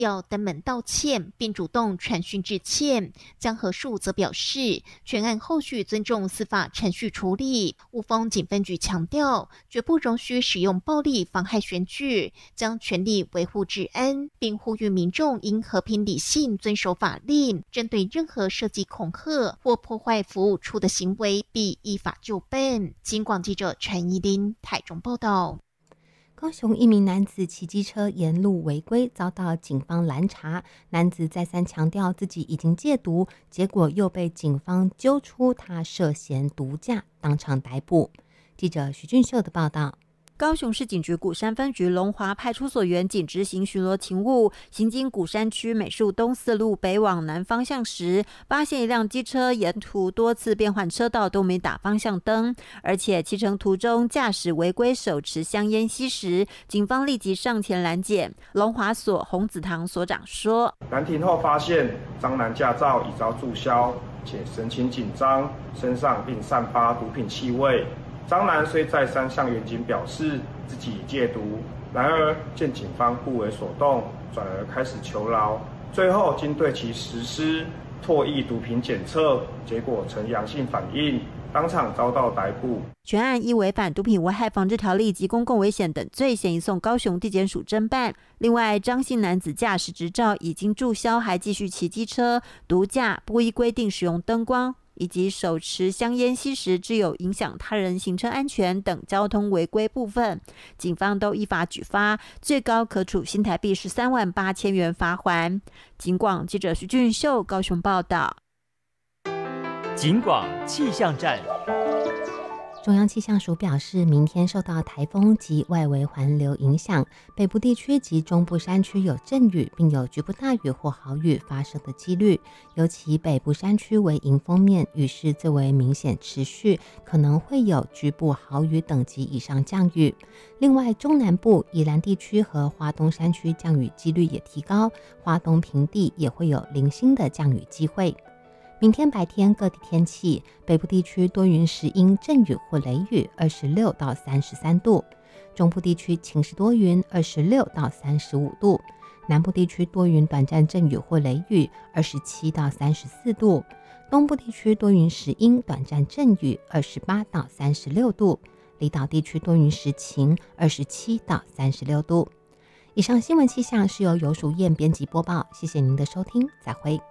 要登门道歉，并主动传讯致歉。江和树则表示，全案后续尊重司法程序处理。雾峰警分局强调，绝不容许使用暴力妨害选举，将全力维护治安，并呼吁民众应和平理性遵守法令，针对任何涉及恐吓或破坏服务处的行为，必依法就办。警广记者陈怡琳台中报道。 高雄一名男子骑机车沿路违规，遭到警方拦查。男子再三强调自己已经戒毒，结果又被警方揪出他涉嫌毒驾，当场逮捕。记者徐俊秀的报道。 高雄市警局鼓山分局龙华派出所员警执行巡逻勤务，行经鼓山区美术东四路北往南方向时，发现一辆机车沿途多次变换车道都没打方向灯，而且骑乘途中驾驶违规手持香烟吸食，警方立即上前拦截。龙华所洪子堂所长说， 拦停后发现张男驾照已遭注销，且神情紧张，身上并散发毒品气味。张男虽再三向员警表示自己已戒毒，然而见警方不为所动，转而开始求饶。最后经对其实施唾液毒品检测，结果呈阳性反应，当场遭到逮捕。 全案依违反毒品危害防治条例及公共危险等罪嫌移送高雄地检署侦办。另外，张姓男子驾驶执照已经注销，还继续骑机车，毒驾、不依规定使用灯光以及手持香烟吸食致有影响他人行车安全等交通违规部分，警方都依法举发，最高可处新台币13.8万元罚锾。警广记者徐俊秀高雄报道。 警广气象站。 中央气象署表示，明天受到台风及外围环流影响，北部地区及中部山区有阵雨，并有局部大雨或豪雨发生的几率。尤其北部山区为迎风面，雨势最为明显持续，可能会有局部豪雨等级以上降雨。另外，中南部宜兰地区和花东山区降雨几率也提高，花东平地也会有零星的降雨机会。明天白天各地天气，北部地区多云时阴阵雨或雷雨，26到33度；中部地区晴时多云，26到35度；南部地区多云短暂阵雨或雷雨，27到34度；东部地区多云时阴短暂阵雨，28到36度；离岛地区多云时晴，27到36度。以上新闻气象是由游淑燕编辑播报，谢谢您的收听，再会。